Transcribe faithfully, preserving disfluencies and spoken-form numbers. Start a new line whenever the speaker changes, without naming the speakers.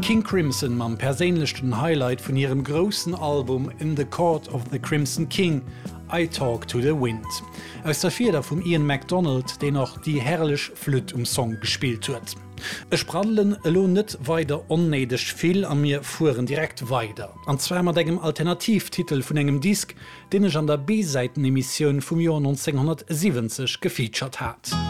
King Crimson mam perélchten Highlight vun ihrem großen Album In the Court of the Crimson King, I Talk to the Wind. Aus der Feder vum Ian MacDonald, den noch die herrlich Flüt um Song gespielt huet. E Spradelen lo net weiter onneidig viel an mir fuhren direkt weiter. Anzwe mat engem Alternativtitel vun engem Disk, den ich an der B-Seitenemission vum Jahr neunzehnhundertsiebzig gefeatured hat.